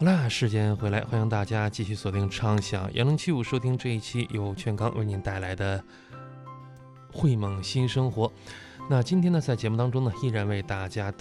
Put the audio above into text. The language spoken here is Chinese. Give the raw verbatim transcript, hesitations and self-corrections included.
好啦，时间回来，欢迎大家继续锁定畅想幺零七五，收听这一期由全刚为您带来的绘梦新生活。那今天呢，在节目当中呢，依然为大家